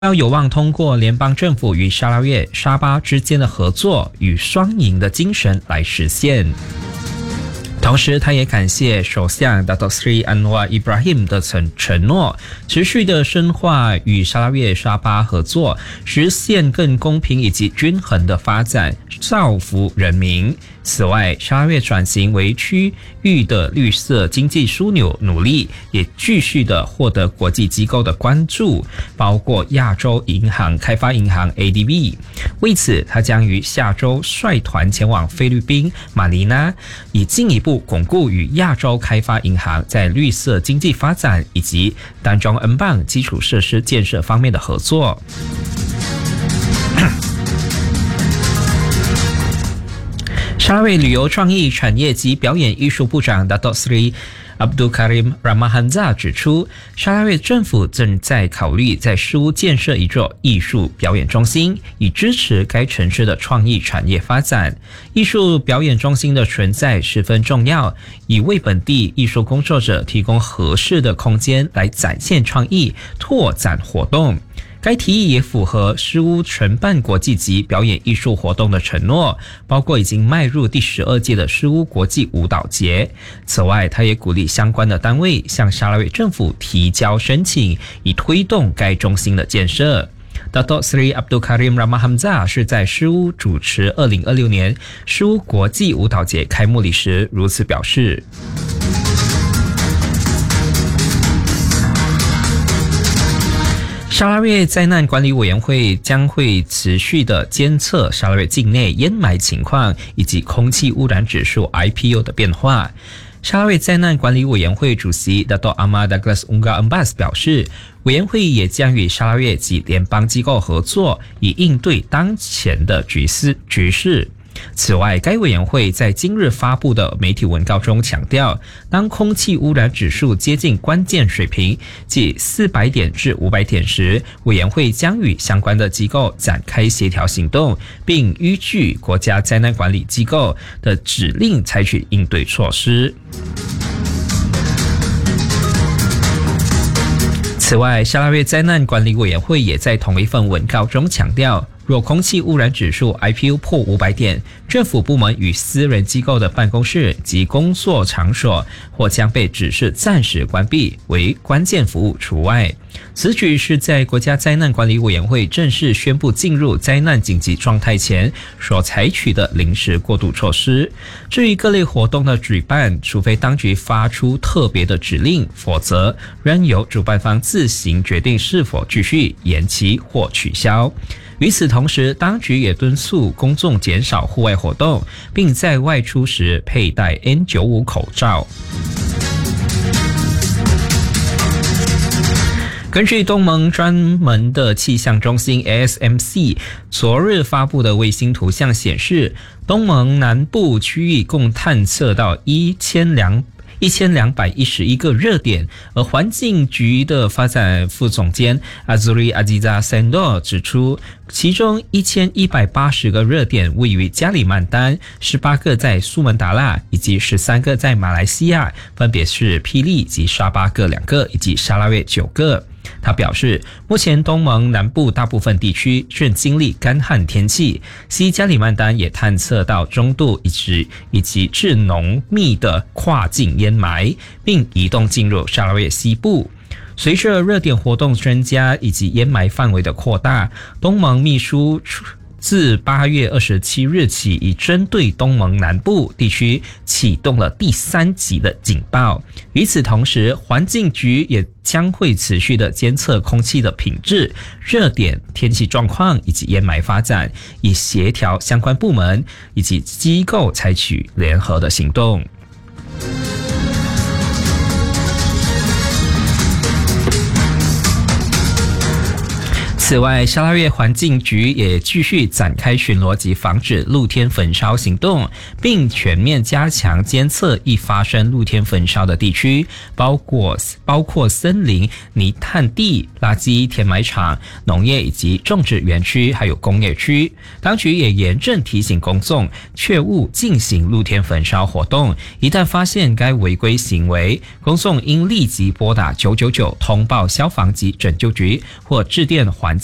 有望通过联邦政府与沙拉越、沙巴之间的合作与双赢的精神来实现。同时，他也感谢首相 Datuk Seri Anwar Ibrahim 的承诺，持续的深化与沙拉越、沙巴合作，实现更公平以及均衡的发展，造福人民。此外，沙拉越转型为区域的绿色经济枢纽努力也继续的获得国际机构的关注，包括亚洲银行开发银行 ADB。为此，他将于下周率团前往菲律宾马尼拉，以进一步巩固与亚洲开发银行在绿色经济发展以及丹中恩邦基础设施建设方面的合作。沙拉越旅游创意产业及表演艺术部长 Datuk Seri Abdul Karim Ramahanza 指出，沙拉越政府正在考虑在市屋建设一座艺术表演中心，以支持该城市的创意产业发展。艺术表演中心的存在十分重要，以为本地艺术工作者提供合适的空间来展现创意、拓展活动。该提议也符合市屋承办国际级表演艺术活动的承诺，包括已经迈入第12届的市屋国际舞蹈节。此外，他也鼓励相关的单位向沙拉越政府提交申请，以推动该中心的建设。Datuk Seri Abdul Karim Ramahanza 是在市屋主持2026年市屋国际舞蹈节开幕礼时如此表示。沙拉越灾难管理委员会将会持续的监测沙拉越境内烟霾情况以及空气污染指数 IPU 的变化。沙拉越灾难管理委员会主席 Datuk Ahmad Douglas Ungar Embas 表示，委员会也将与沙拉越及联邦机构合作，以应对当前的局势。此外，该委员会在今日发布的媒体文告中强调，当空气污染指数接近关键水平，即400点至500点时，委员会将与相关的机构展开协调行动，并依据国家灾难管理机构的指令采取应对措施。此外，沙拉越灾难管理委员会也在同一份文告中强调，若空气污染指数 IPU 破500点，政府部门与私人机构的办公室及工作场所或将被指示暂时关闭，为关键服务除外。此举是在国家灾难管理委员会正式宣布进入灾难紧急状态前所采取的临时过渡措施。至于各类活动的举办，除非当局发出特别的指令，否则仍由主办方自行决定是否继续、延期或取消。与此同时，当局也敦促公众减少户外活动，并在外出时佩戴 N95 口罩。根据东盟专门的气象中心 ASMC 昨日发布的卫星图像显示，东盟南部区域共探测到1211个热点，而环境局的发展副总监 Azuri Aziza Sendor 指出，其中1180个热点位于加里曼丹，18个在苏门答腊，以及13个在马来西亚，分别是霹雳及沙巴各2个，以及沙拉越9个。他表示，目前东盟南部大部分地区正经历干旱天气，西加里曼丹也探测到中度以及致浓密的跨境烟霾，并移动进入沙拉越西部。随着热点活动增加以及烟霾范围的扩大，东盟秘书自8月27日起，已针对东盟南部地区启动了第3级的警报。与此同时，环境局也将会持续的监测空气的品质、热点、天气状况以及烟霾发展，以协调相关部门以及机构采取联合的行动。此外，沙拉越环境局也继续展开巡逻及防止露天焚烧行动，并全面加强监测易发生露天焚烧的地区，包括森林、泥炭地、垃圾填埋场、农业以及种植园区，还有工业区。当局也严正提醒公众，切勿进行露天焚烧活动。一旦发现该违规行为，公众应立即拨打999通报消防及拯救局，或致电环